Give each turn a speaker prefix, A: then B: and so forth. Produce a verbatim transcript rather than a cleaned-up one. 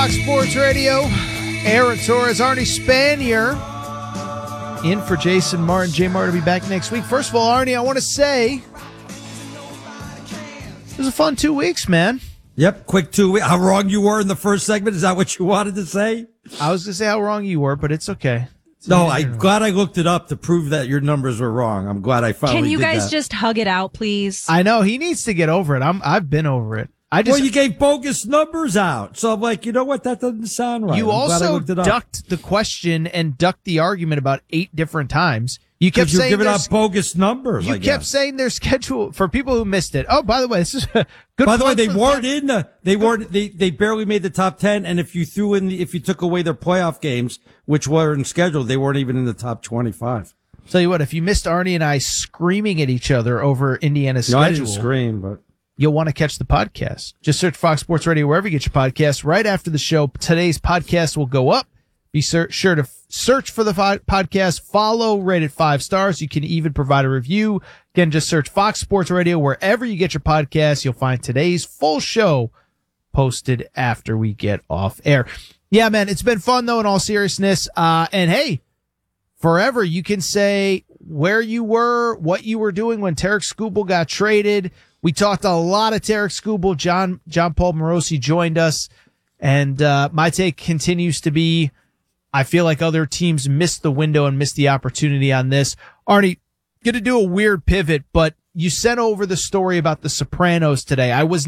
A: Fox Sports Radio. Aaron Torres, Arnie Spanier in for Jason Martin. Jay Martin will be back next week. First of all, Arnie, I want to say it was a fun two weeks, man.
B: Yep, quick two weeks. How wrong you were in the first segment? Is that what you wanted to say?
A: I was going to say how wrong you were, but it's okay. It's
B: no, I'm glad I looked it up to prove that your numbers were wrong. I'm glad I finally
C: Can you
B: did
C: guys
B: that.
C: just hug it out, please?
A: I know. He needs to get over it. I'm, I've been over it. I just,
B: well, you gave bogus numbers out. So I'm like, you know what? That doesn't sound right.
A: You
B: I'm glad I
A: also
B: looked it up.
A: ducked the question and ducked the argument about eight different times. You kept
B: you're
A: saying
B: giving
A: there's-
B: out bogus numbers.
A: You
B: I
A: kept
B: guess.
A: saying their schedule for people who missed it. Oh, by the way, this is a good.
B: By the way,
A: plug
B: they
A: for the
B: weren't
A: pod-
B: in the. They weren't. They they barely made the top ten. And if you threw in, the, if you took away their playoff games, which weren't scheduled, they weren't even in the top twenty-five.
A: Tell you what, if you missed Arnie and I screaming at each other over Indiana's
B: No,
A: schedule,
B: I didn't scream, but
A: you'll want to catch the podcast. Just search Fox Sports Radio wherever you get your podcasts. Right after the show, today's podcast will go up. Be sur- sure to f- search for the fi- podcast, follow, rate it five stars. You can even provide a review. Again, just search Fox Sports Radio wherever you get your podcasts. You'll find today's full show posted after we get off air. Yeah, man, it's been fun though in all seriousness. Uh, and hey, forever you can say where you were, what you were doing when Tarek Skubal got traded. We talked a lot of Tarek Skubal. John, John Paul Morosi joined us. And, uh, my take continues to be, I feel like other teams missed the window and missed the opportunity on this. Arnie, going to do a weird pivot, but you sent over the story about the Sopranos today. I was